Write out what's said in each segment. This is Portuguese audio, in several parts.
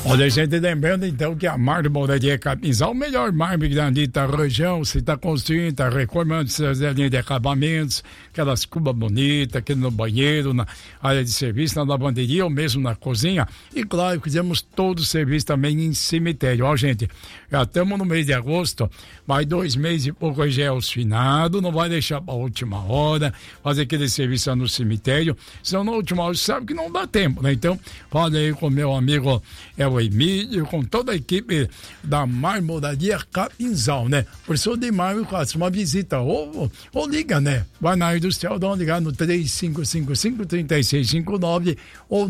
Olha, gente, lembrando então que a Marmoraria Capinzal, o melhor mármore da dita região, você está construindo, está reformando suas linhas de acabamentos, aquelas cubas bonitas, aqui no banheiro, na área de serviço, na lavanderia ou mesmo na cozinha. E claro, fizemos todo o serviço também em cemitério. Ó, gente, já estamos no mês de agosto, mais 2 meses e pouco já é os finados, não vai deixar para a última hora, fazer aquele serviço no cemitério, senão na última hora você sabe que não dá tempo, né? Então, fala aí com meu amigo o Emílio, com toda a equipe da Marmoraria Capinzal, né? Professor de Mármore, faça uma visita ou liga, né? Vai na Industrial, dá uma ligada no 3555-3659 ou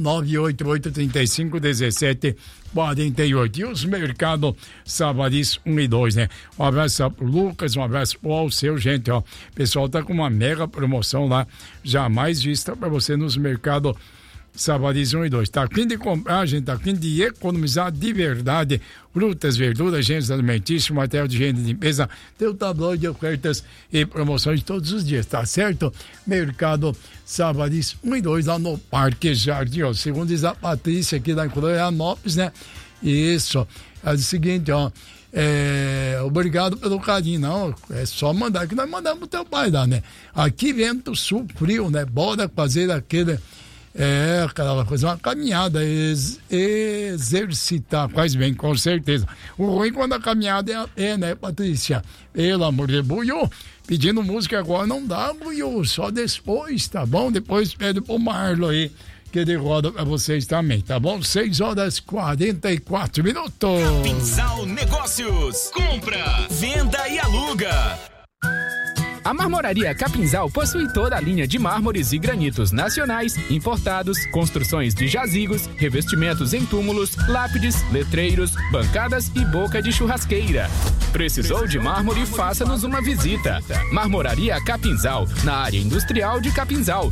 988-3517-48. E os mercados Savaris 1 e 2, né? Um abraço pro Lucas, um abraço pro Alceu, gente, ó. O pessoal tá com uma mega promoção lá, jamais vista para você nos mercados Savaris 1 e 2. Tá afim de comprar, gente, tá afim de economizar de verdade, frutas, verduras, gêneros alimentícios, material de higiene e limpeza, tem o tabloide de ofertas e promoções todos os dias, tá certo? Mercado Savaris 1 e 2, lá no Parque Jardim, ó. Segundo diz a Patrícia aqui da Florianópolis, né? Isso. É o seguinte, ó. Obrigado pelo carinho, não, é só mandar, que nós mandamos pro teu pai lá, né? Aqui vento sul, frio, né? Bora fazer aquele aquela coisa, uma caminhada, exercitar, faz bem, com certeza. O ruim quando a caminhada é a pé, né, Patrícia? Pelo amor de Deus, pedindo música agora não dá, Buiu, só depois, tá bom? Depois pede pro Marlon aí, que ele roda pra vocês também, tá bom? 6h44. Capinzal Negócios, compra, venda e aluga. A Marmoraria Capinzal possui toda a linha de mármores e granitos nacionais, importados, construções de jazigos, revestimentos em túmulos, lápides, letreiros, bancadas e boca de churrasqueira. Precisou de mármore? Faça-nos uma visita. Marmoraria Capinzal, na área industrial de Capinzal.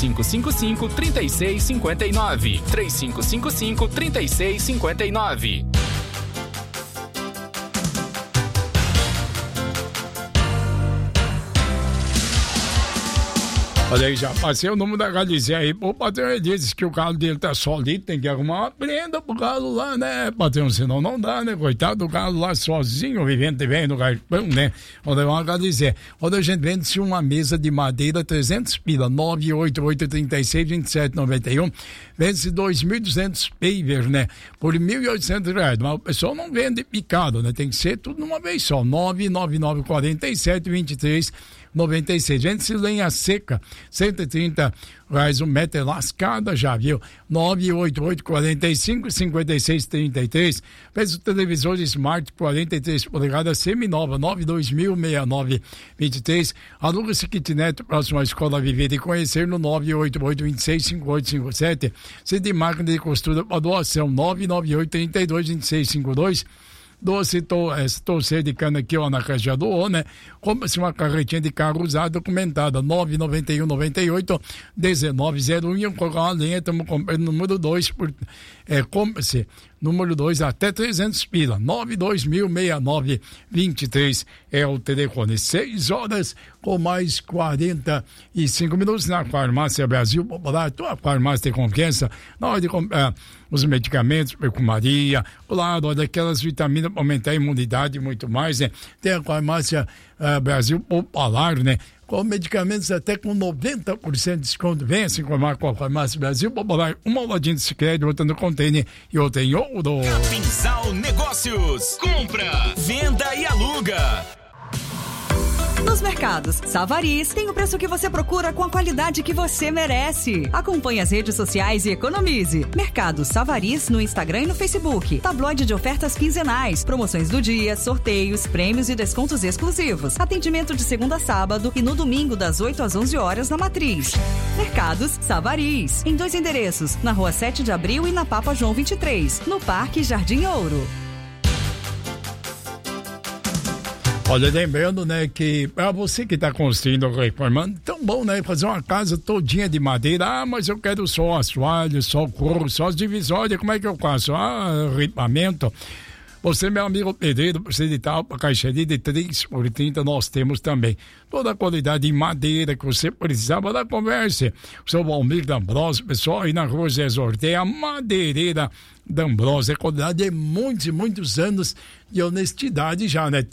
3555-3659. 3555-3659. Olha aí, já passei o número da Galizé aí. O patrão ele disse que o carro dele tá solido, tem que arrumar uma prenda pro carro lá, né, patrão? Senão não dá, né? Coitado do carro lá sozinho, vivendo bem no galpão, né? Olha, uma Galizé. Olha, a gente vende-se uma mesa de madeira, 300 pila, 988-36-2791. Vende-se 2.200 paver, né? Por R$1.800. Mas o pessoal não vende picado, né? Tem que ser tudo numa vez só. 999-47-2396. Vende-se lenha seca, R$130 um metro lascada, já viu? 988-45-5633. Preço do televisor Smart 43 polegadas seminova, 92069-23. Aluga esse kitnet próximo à Escola Viver e conhecer no 988-265857. Se de máquina de costura para doação, 998-32-2652. Doce torcer de cana aqui, ó, na caixa do né? Compre-se uma carretinha de carro usado documentada, 991-98-1901. E colocar uma linha, estamos comprando número 2 compre-se número 2 até 300 pila, 92069-23 é o telefone. 6h com mais 45 minutos na Farmácia Brasil Popular, tua farmácia de confiança, na hora de comprar os medicamentos, perfumaria, claro, olha, aquelas vitaminas para aumentar a imunidade e muito mais, né? Tem a Farmácia Brasil Popular, né? Com medicamentos até com 90% de desconto. Venha se informar com a Farmácia Brasil Popular. Uma lojinha de Sicredi, outra no container e outra em ouro. Capinzal Negócios. Compra, venda e aluga. Nos mercados Savaris tem o preço que você procura com a qualidade que você merece. Acompanhe as redes sociais e economize. Mercado Savaris no Instagram e no Facebook. Tabloide de ofertas quinzenais, promoções do dia, sorteios, prêmios e descontos exclusivos. Atendimento de segunda a sábado e no domingo das 8 às 11 horas na Matriz. Mercados Savaris, em 2 endereços, na Rua 7 de Abril e na Papa João 23, no Parque Jardim Ouro. Olha, lembrando, né, que para você que está construindo ou reformando, tão bom, né, fazer uma casa todinha de madeira. Ah, mas eu quero só o assoalho, só o couro, só as divisórias, como é que eu faço? Ah, ripamento. Você, meu amigo pedreiro, precisa de tal, para caixaria de 3 por 30, nós temos também. toda a qualidade de madeira que você precisava da conversa. O seu Valmir D'Ambrosio, pessoal, aí na rua Zé Zorteia, madeireira D'Ambrosio, é qualidade de muitos e muitos anos de honestidade já, né?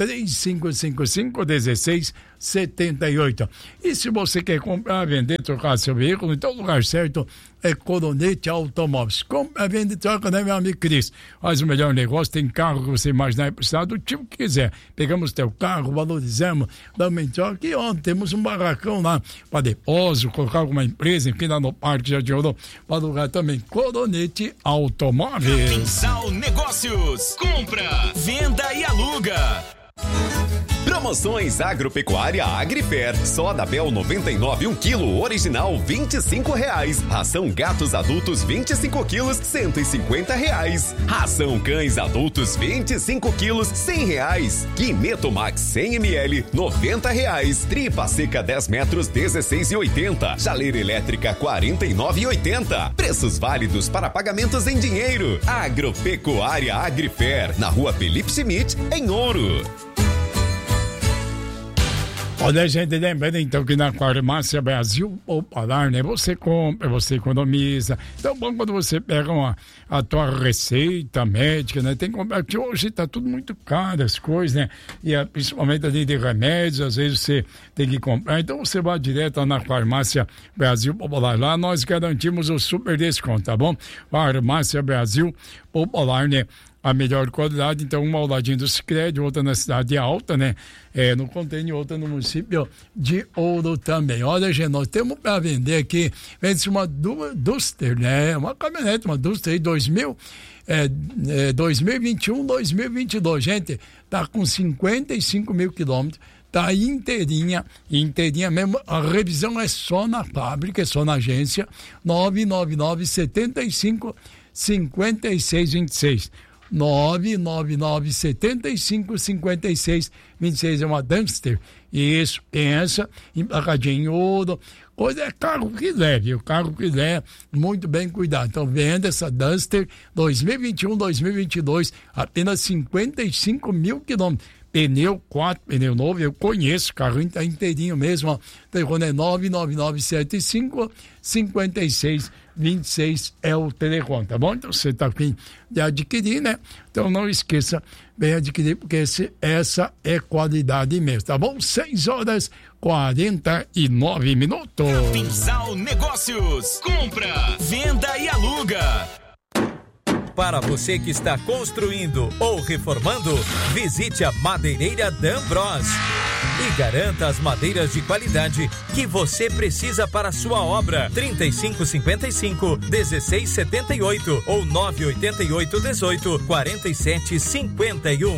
3555-1678. E se você quer comprar, vender, trocar seu veículo, então o lugar certo é Coronete Automóveis. Compra, vende, troca, né, meu amigo Cris? Faz o melhor negócio, tem carro que você imaginar e precisar do tipo que quiser. Pegamos teu carro, valorizamos, damos em troca e ontem temos um barracão lá para depósito, colocar alguma empresa, enfim, lá no Parque Jardim Ouro, para alugar também. Coronete Automóveis. Capinzal Negócios. Compra, venda e aluga. Promoções Agropecuária Agrifer. Soda Bel 99 1 kg original R$25. Ração gatos adultos 25 quilos R$150. Ração cães adultos 25 quilos R$100. Quimeto Max 100 ml R$90. Tripa seca 10 metros R$16,80. Chaleira elétrica R$49,80. Preços válidos para pagamentos em dinheiro. Agropecuária Agrifer, na Rua Felipe Schmidt, em Ouro. Olha, gente, lembrando então que na Farmácia Brasil Popular, né? Você compra, você economiza. Então, bom quando você pega a tua receita médica, né? Tem que comprar, porque hoje tá tudo muito caro as coisas, né? E principalmente ali de remédios, às vezes você tem que comprar. Então, você vai direto na Farmácia Brasil Popular. Lá nós garantimos o super desconto, tá bom? Farmácia Brasil Popular, né? A melhor qualidade, então uma ao ladinho do Sicredi, outra na Cidade Alta, né? No Contêiner, outra no município de Ouro também. Olha, gente, nós temos para vender aqui, vende-se uma Duster, né? Uma caminhonete, uma Duster aí, 2021, 2022, gente, tá com 55 mil quilômetros. Tá inteirinha mesmo, a revisão é só na fábrica, é só na agência, 999-75-5626. 999-75-5626 é uma Duster. Isso, pensa, emplacadinho em ouro. Coisa é carro que leve, o carro que leve, muito bem cuidado. Então, venda essa Duster 2021, 2022, apenas 55 mil quilômetros. Pneu 4, pneu novo, eu conheço, o carro está inteirinho mesmo, ó. O telefone é 99975-5626 é o telefone, tá bom? Então você está afim de adquirir, né? Então não esqueça, vem adquirir, porque essa é qualidade mesmo, tá bom? 6h49. Capinzal Negócios. Compra, venda e aluga. Para você que está construindo ou reformando, visite a Madeireira D'Ambrosio e garanta as madeiras de qualidade que você precisa para a sua obra. 3555-1678 ou 988-18-4751.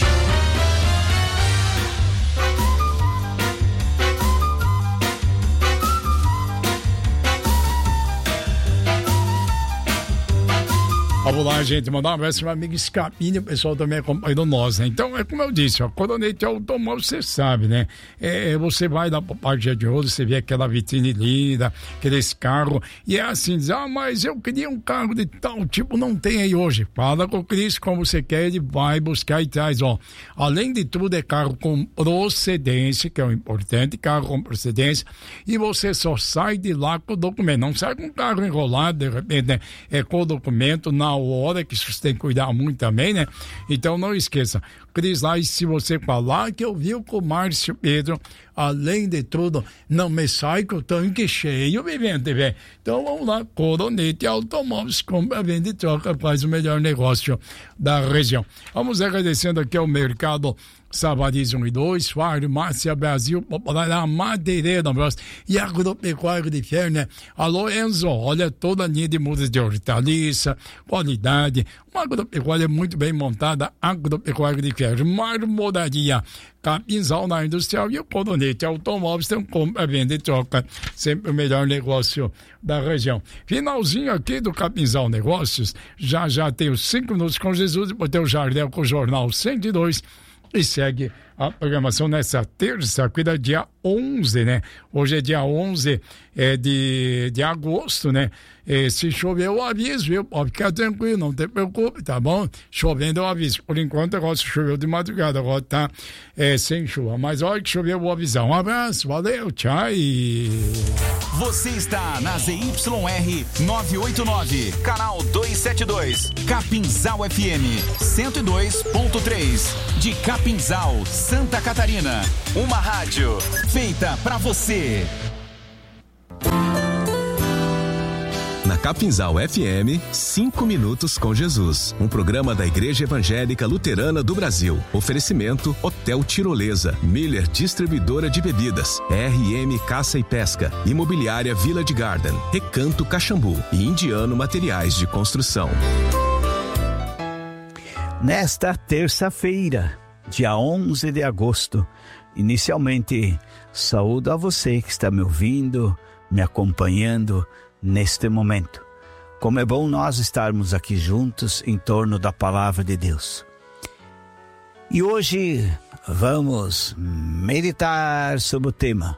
Vamos lá, gente, mandar um abraço para o amigo Scapini, o pessoal também acompanhando nós, né? Então, é como eu disse, ó, Coronete Automóvel, você sabe, né? Você vai lá para o Parque Jardim Ouro, você vê aquela vitrine linda, aqueles carros, e é assim, diz, mas eu queria um carro de tal tipo, não tem aí hoje. Fala com o Cris como você quer, ele vai buscar e traz, ó. Além de tudo, é carro com procedência, que é o importante, carro com procedência, e você só sai de lá com o documento, não sai com o carro enrolado, de repente, né? Com o documento na hora, que isso tem que cuidar muito também, né? Então não esqueça, Cris lá, e se você falar que eu vi com o Márcio Pedro, além de tudo, não me sai com o tanque cheio, vivendo, velho. Então vamos lá, Coronete Automóveis, compra, vende e troca, faz o melhor negócio da região. Vamos agradecendo aqui ao Mercado Savariz 1 e 2, Farmácia Brasil Popular, a Madeireira e Agropecuária de Ferro, né? Alô, Enzo, olha toda a linha de mudas de hortaliça, qualidade, uma agropecuária muito bem montada, Agropecuária de Ferro, marmoraria, Capinzal na Industrial e o Coronete Automóveis, tem compra, venda e troca, sempre o melhor negócio da região. Finalzinho aqui do Capinzal Negócios, já tem os 5 minutos com Jesus, depois tem o Jardel com o Jornal 102, e segue a programação nessa terça-feira, dia 11, né? Hoje é dia 11 de agosto, né? Se chover, eu aviso, viu? Pode ficar tranquilo, não te preocupe, tá bom? Chovendo, eu aviso. Por enquanto, agora choveu de madrugada, agora tá sem chuva. Mas a hora que chover, eu vou avisar. Um abraço, valeu, tchau e... Você está na ZYR 989, canal 272, Capinzal FM 102.3, de Capinzal, Santa Catarina. Uma rádio feita pra você. Na Capinzal FM, 5 Minutos com Jesus. Um programa da Igreja Evangélica Luterana do Brasil. Oferecimento Hotel Tirolesa, Miller Distribuidora de Bebidas, RM Caça e Pesca, Imobiliária Vila de Garden, Recanto Caxambu e Indiano Materiais de Construção. Nesta terça-feira, dia 11 de agosto, inicialmente saúdo a você que está me ouvindo, me acompanhando neste momento. Como é bom nós estarmos aqui juntos em torno da palavra de Deus. E hoje vamos meditar sobre o tema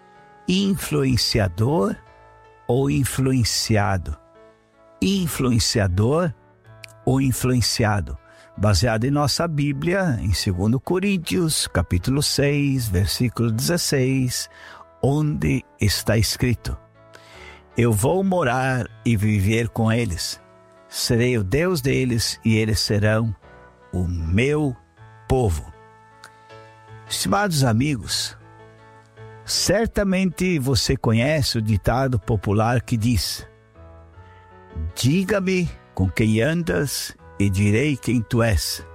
influenciador ou influenciado. Influenciador ou influenciado. Baseado em nossa Bíblia, em 2 Coríntios, capítulo 6, versículo 16, onde está escrito: eu vou morar e viver com eles. Serei o Deus deles e eles serão o meu povo. Estimados amigos, certamente você conhece o ditado popular que diz: diga-me com quem andas e direi quem tu és.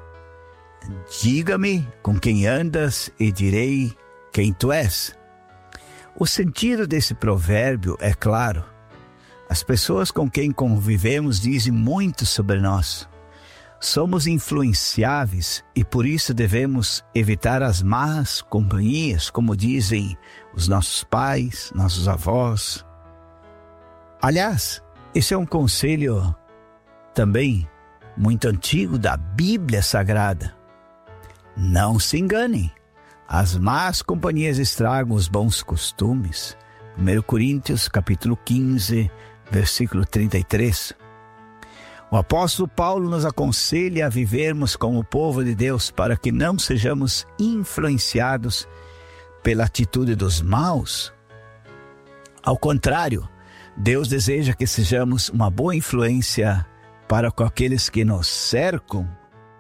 Diga-me com quem andas e direi quem tu és. O sentido desse provérbio é claro. As pessoas com quem convivemos dizem muito sobre nós. Somos influenciáveis e por isso devemos evitar as más companhias, como dizem os nossos pais, nossos avós. Aliás, esse é um conselho também muito antigo da Bíblia Sagrada. Não se enganem. As más companhias estragam os bons costumes. 1 Coríntios, capítulo 15, versículo 33. O apóstolo Paulo nos aconselha a vivermos como o povo de Deus para que não sejamos influenciados pela atitude dos maus. Ao contrário, Deus deseja que sejamos uma boa influência para com aqueles que nos cercam.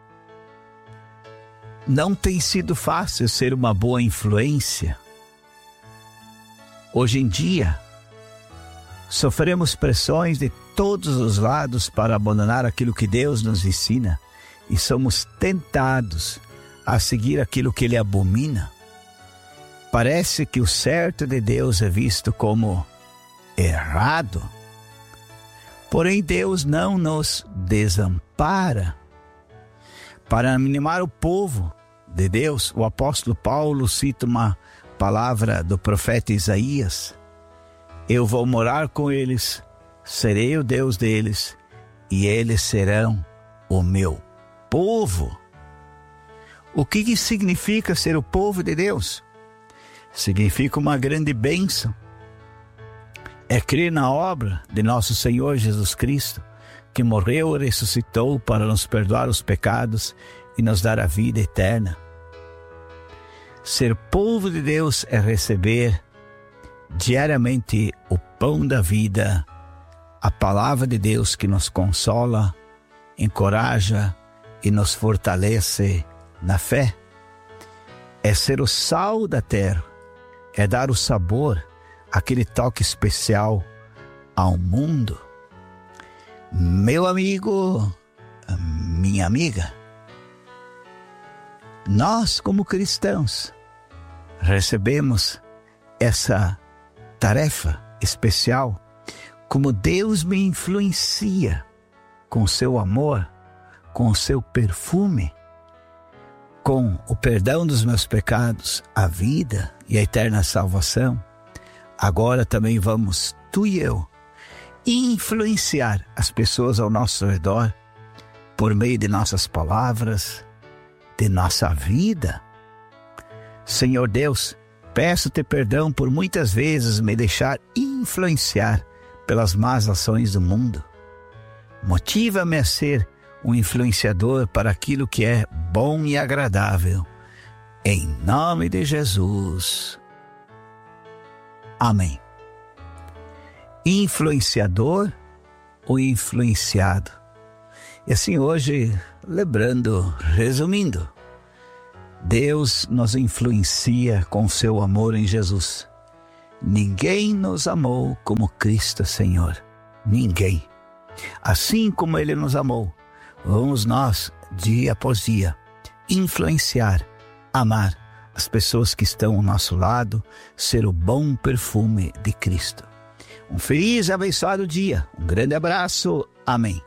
Não tem sido fácil ser uma boa influência. Hoje em dia, sofremos pressões de todos os lados para abandonar aquilo que Deus nos ensina e somos tentados a seguir aquilo que Ele abomina. Parece que o certo de Deus é visto como errado. Porém, Deus não nos desampara. Para animar o povo de Deus, o apóstolo Paulo cita uma palavra do profeta Isaías: eu vou morar com eles, serei o Deus deles, e eles serão o meu povo. O que significa ser o povo de Deus? Significa uma grande bênção. É crer na obra de nosso Senhor Jesus Cristo, que morreu e ressuscitou para nos perdoar os pecados e nos dar a vida eterna. Ser povo de Deus é receber diariamente o pão da vida, a palavra de Deus que nos consola, encoraja e nos fortalece na fé. É ser o sal da terra, é dar o sabor, aquele toque especial ao mundo. Meu amigo, minha amiga, nós como cristãos recebemos essa tarefa especial, como Deus me influencia com o seu amor, com o seu perfume, com o perdão dos meus pecados, a vida e a eterna salvação. Agora também vamos, tu e eu, influenciar as pessoas ao nosso redor por meio de nossas palavras, de nossa vida. Senhor Deus, peço-te perdão por muitas vezes me deixar influenciar pelas más ações do mundo. Motiva-me a ser um influenciador para aquilo que é bom e agradável. Em nome de Jesus. Amém. Influenciador ou influenciado? E assim hoje, lembrando, resumindo, Deus nos influencia com seu amor em Jesus. Ninguém nos amou como Cristo Senhor. Ninguém. Assim como Ele nos amou, vamos nós, dia após dia, influenciar, amar as pessoas que estão ao nosso lado, ser o bom perfume de Cristo. Um feliz e abençoado dia. Um grande abraço. Amém.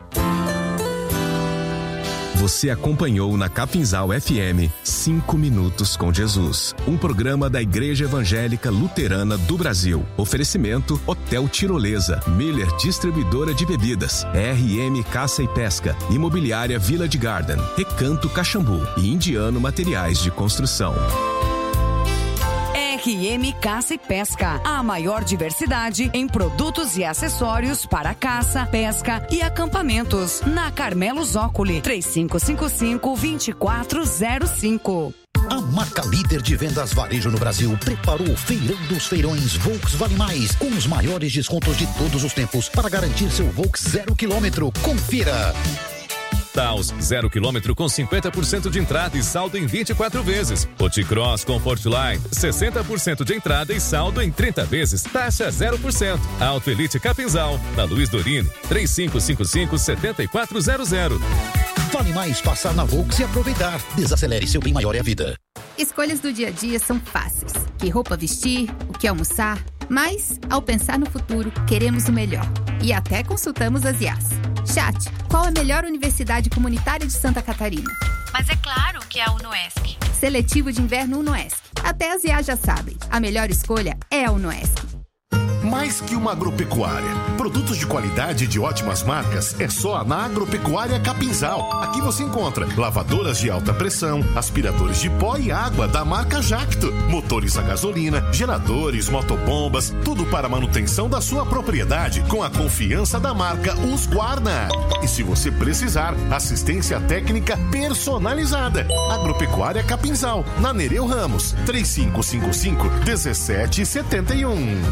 Você acompanhou na Capinzal FM 5 Minutos com Jesus, um programa da Igreja Evangélica Luterana do Brasil. Oferecimento Hotel Tirolesa, Miller Distribuidora de Bebidas, RM Caça e Pesca, Imobiliária Village Garden, Recanto Caxambu e Indiano Materiais de Construção. RM Caça e Pesca, a maior diversidade em produtos e acessórios para caça, pesca e acampamentos. Na Carmelo Zócoli, 3555-2405. A marca líder de vendas varejo no Brasil preparou o Feirão dos Feirões Volks Vale Mais, com os maiores descontos de todos os tempos para garantir seu Volks 0 km. Confira! Taos 0 km com 50% de entrada e saldo em 24 vezes. Oticross Comfortline 60% de entrada e saldo em 30 vezes. Taxa 0%. Auto Elite Capinzal na Luiz Dorini 3555-7400. Vale mais passar na Volks e aproveitar. Desacelere, seu bem maior é a vida. Escolhas do dia a dia são fáceis. Que roupa vestir, o que almoçar. Mas, ao pensar no futuro, queremos o melhor. E até consultamos as IAs. Chat, qual a melhor universidade comunitária de Santa Catarina? Mas é claro que é a UNOESC. Seletivo de inverno UNOESC. Até as IAs já sabem. A melhor escolha é a UNOESC. Mais que uma agropecuária. Produtos de qualidade e de ótimas marcas é só na Agropecuária Capinzal. Aqui você encontra lavadoras de alta pressão, aspiradores de pó e água da marca Jacto, motores a gasolina, geradores, motobombas, tudo para a manutenção da sua propriedade com a confiança da marca Husqvarna. E se você precisar, assistência técnica personalizada. Agropecuária Capinzal, na Nereu Ramos, 3555-1771.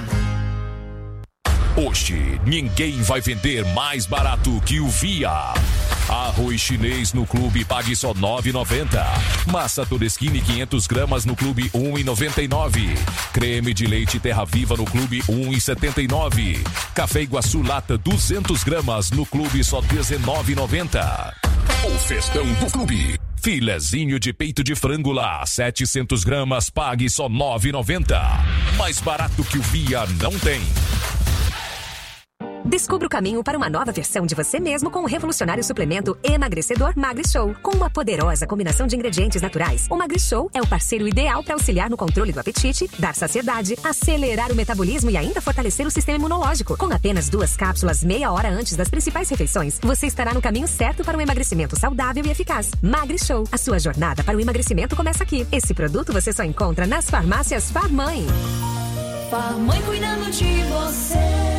Hoje, ninguém vai vender mais barato que o Via. Arroz chinês no clube pague só R$ 9,90. Massa Todeschini 500 gramas no clube R$ 1,99. Creme de leite Terra Viva no clube R$ 1,79. Café Iguaçu lata 200 gramas no clube só R$ 19,90. O festão do clube. Filezinho de peito de frango lá, 700 gramas, pague só R$ 9,90. Mais barato que o Via não tem. Descubra o caminho para uma nova versão de você mesmo com o revolucionário suplemento emagrecedor MagriShow. Com uma poderosa combinação de ingredientes naturais, o MagriShow é o parceiro ideal para auxiliar no controle do apetite, dar saciedade, acelerar o metabolismo e ainda fortalecer o sistema imunológico. Com apenas 2 cápsulas meia hora antes das principais refeições, você estará no caminho certo para um emagrecimento saudável e eficaz. MagriShow, a sua jornada para o emagrecimento começa aqui. Esse produto você só encontra nas farmácias Farmãe. Farmãe cuidando de você.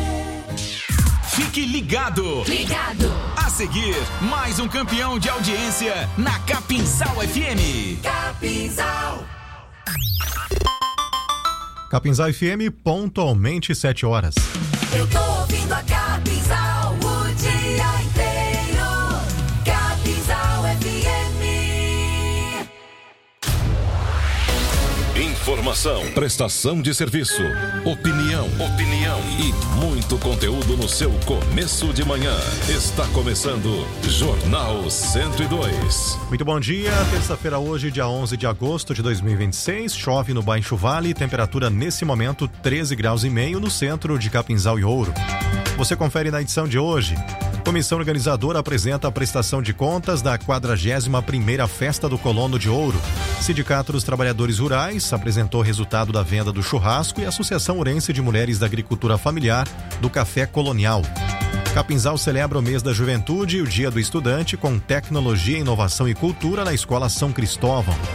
Fique ligado! Ligado! A seguir, mais um campeão de audiência na Capinzal FM. Capinzal! Capinzal FM, pontualmente 7 horas. Eu tô ouvindo a Capinzal o dia inteiro. Capinzal FM. Informação, prestação de serviço, opinião e muito conteúdo no seu começo de manhã. Está começando Jornal 102. Muito bom dia, terça-feira hoje, dia 11 de agosto de 2026. Chove no Baixo Vale, temperatura nesse momento 13,5 graus no centro de Capinzal e Ouro. Você confere na edição de hoje. Comissão organizadora apresenta a prestação de contas da 41ª Festa do Colono de Ouro. Sindicato dos Trabalhadores Rurais apresentou resultado da venda do churrasco e a Associação Ourense de Mulheres da Agricultura Familiar do Café Colonial. Capinzal celebra o mês da juventude e o Dia do Estudante com tecnologia, inovação e cultura na Escola São Cristóvão.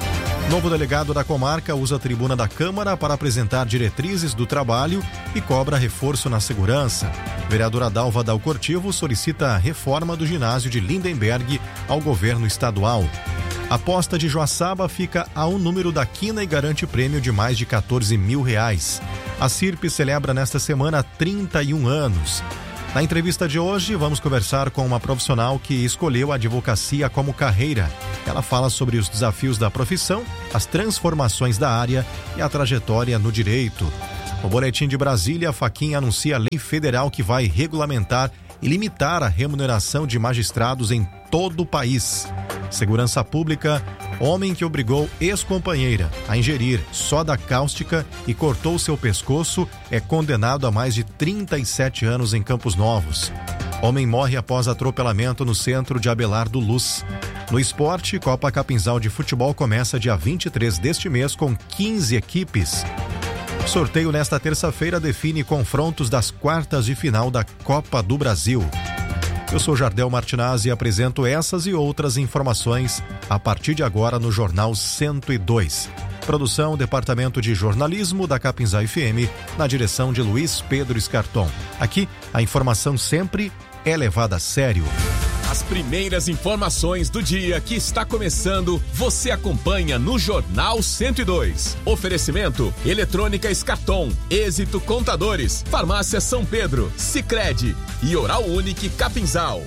Novo delegado da comarca usa a tribuna da Câmara para apresentar diretrizes do trabalho e cobra reforço na segurança. Vereadora Dalva Dalcortivo solicita a reforma do ginásio de Lindenberg ao governo estadual. A aposta de Joaçaba fica ao número da quina e garante prêmio de mais de R$14 mil. A CIRP celebra nesta semana 31 anos. Na entrevista de hoje, vamos conversar com uma profissional que escolheu a advocacia como carreira. Ela fala sobre os desafios da profissão, as transformações da área e a trajetória no direito. No Boletim de Brasília, Fachin anuncia a lei federal que vai regulamentar e limitar a remuneração de magistrados em todo o país. Segurança Pública, homem que obrigou ex-companheira a ingerir soda cáustica e cortou seu pescoço é condenado a mais de 37 anos em Campos Novos. Homem morre após atropelamento no centro de Abelardo Luz. No esporte, Copa Capinzal de Futebol começa dia 23 deste mês com 15 equipes. Sorteio nesta terça-feira define confrontos das quartas de final da Copa do Brasil. Eu sou Jardel Martinazzi e apresento essas e outras informações a partir de agora no Jornal 102. Produção, Departamento de Jornalismo da Capinzal FM, na direção de Luiz Pedro Scarton. Aqui, a informação sempre é levada a sério. As primeiras informações do dia que está começando, você acompanha no Jornal 102. Oferecimento: Eletrônica Scarton, Êxito Contadores, Farmácia São Pedro, Sicredi e Oral Unique Capinzal.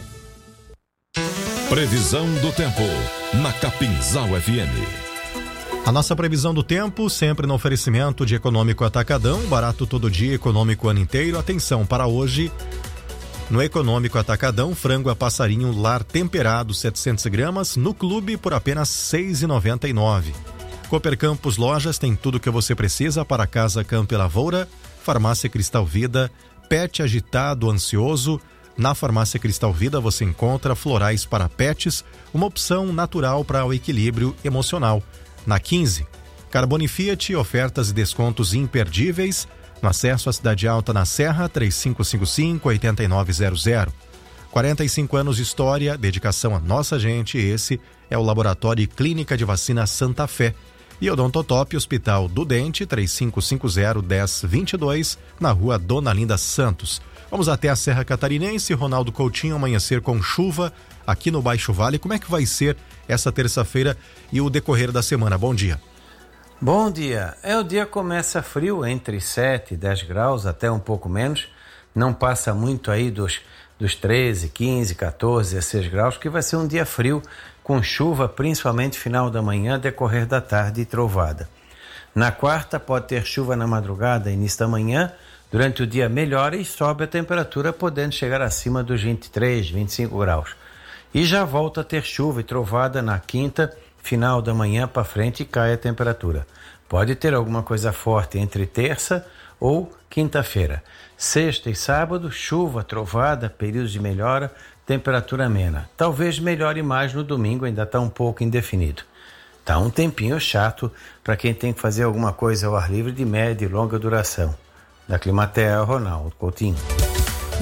Previsão do tempo na Capinzal FM. A nossa previsão do tempo, sempre no oferecimento de Econômico Atacadão, barato todo dia, econômico o ano inteiro. Atenção para hoje. No Econômico Atacadão, frango a passarinho lar temperado 700 gramas, no clube por apenas R$ 6,99. Cooper Campos Lojas tem tudo o que você precisa para casa, campo e lavoura. Farmácia Cristal Vida, pet agitado, ansioso. Na Farmácia Cristal Vida você encontra florais para pets, uma opção natural para o equilíbrio emocional. Na 15, Carbone Fiat, ofertas e descontos imperdíveis. No acesso à Cidade Alta, na Serra, 3555-8900. 45 anos de história, dedicação à nossa gente. Esse é o Laboratório e Clínica de Vacina Santa Fé. E Odontotop, Hospital do Dente, 3550-1022, na Rua Dona Linda Santos. Vamos até a Serra Catarinense. Ronaldo Coutinho, amanhecer com chuva aqui no Baixo Vale. Como é que vai ser essa terça-feira e o decorrer da semana? Bom dia. Bom dia. O dia começa frio, entre 7 e 10 graus, até um pouco menos. Não passa muito aí dos 13, 15, 14, 16 graus, que vai ser um dia frio, com chuva, principalmente final da manhã, decorrer da tarde e trovada. Na quarta pode ter chuva na madrugada, início da manhã. Durante o dia melhora e sobe a temperatura, podendo chegar acima dos 23, 25 graus. E já volta a ter chuva e trovada na quinta, final da manhã para frente, e cai a temperatura. Pode ter alguma coisa forte entre terça ou quinta-feira. Sexta e sábado, chuva, trovada, períodos de melhora, temperatura amena. Talvez melhore mais no domingo, ainda está um pouco indefinido. Está um tempinho chato para quem tem que fazer alguma coisa ao ar livre de média e longa duração. Da Climatea, Ronaldo Coutinho.